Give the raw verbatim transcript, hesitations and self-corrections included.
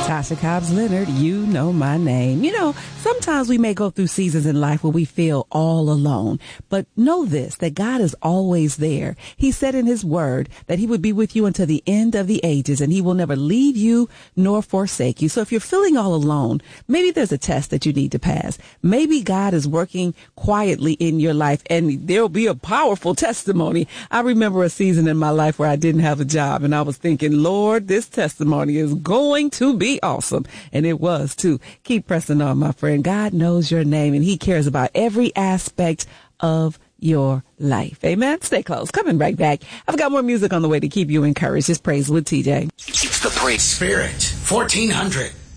Tasha Cobbs Leonard, you know my name. You know, sometimes we may go through seasons in life where we feel all alone, but know this, that God is always there. He said in his word that he would be with you until the end of the ages, and he will never leave you nor forsake you. So if you're feeling all alone, maybe there's a test that you need to pass. Maybe God is working quietly in your life, and there'll be a powerful testimony. I remember a season in my life where I didn't have a job, and I was thinking, Lord, this testimony is going to be awesome. And it was too. Keep pressing on, my friend. God knows your name, and he cares about every aspect of your life. Amen. Stay close. Coming right back. I've got more music on the way to keep you encouraged. Just praise with T J. The Praise Spirit. fourteen hundred.